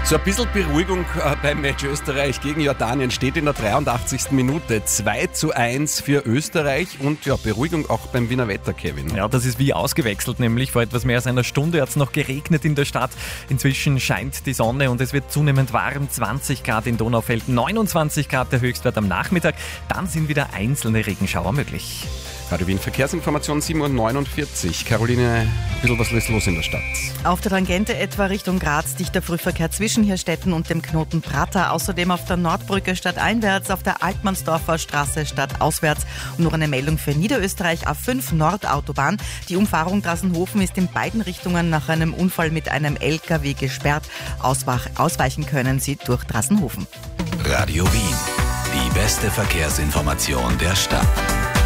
So ein bisschen Beruhigung beim Match Österreich gegen Jordanien steht in der 83. Minute. 2:1 für Österreich und ja, Beruhigung auch beim Wiener Wetter, Kevin. Ja, das ist wie ausgewechselt, nämlich vor etwas mehr als einer Stunde hat es noch geregnet in der Stadt. Inzwischen scheint die Sonne und es wird zunehmend warm. 20 Grad in Donaufeld, 29 Grad der Höchstwert am Nachmittag. Dann sind wieder einzelne Regenschauer möglich. Radio Wien Verkehrsinformation 7:49 Uhr. Caroline, ein bisschen was ist los in der Stadt? Auf der Tangente etwa Richtung Graz dichter Frühverkehr zwischen Hirstetten und dem Knoten Prater. Außerdem auf der Nordbrücke stadteinwärts, auf der Altmannsdorfer Straße stadtauswärts. Und noch eine Meldung für Niederösterreich, A5 Nordautobahn. Die Umfahrung Drassenhofen ist in beiden Richtungen nach einem Unfall mit einem LKW gesperrt. Ausweichen können Sie durch Drassenhofen. Radio Wien, die beste Verkehrsinformation der Stadt.